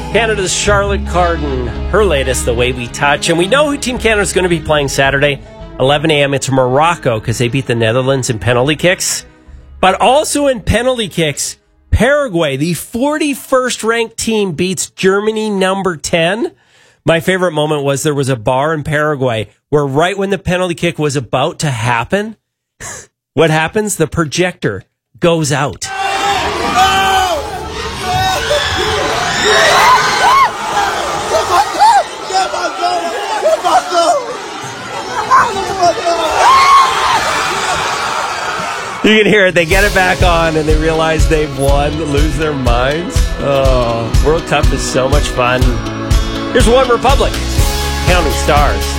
Canada's Charlotte Cardin, her latest, The Way We Touch. And we know who Team Canada is going to be playing Saturday, 11 a.m. It's Morocco because they beat the Netherlands in penalty kicks. But also in penalty kicks, Paraguay, the 41st ranked team, beats Germany number 10. My favorite moment was there was a bar in Paraguay where right when the penalty kick was about to happen, what happens? The projector goes out. You can hear it. They get it back on and they realize they've won, lose their minds. Oh, World Cup is so much fun. Here's One Republic, Counting Stars.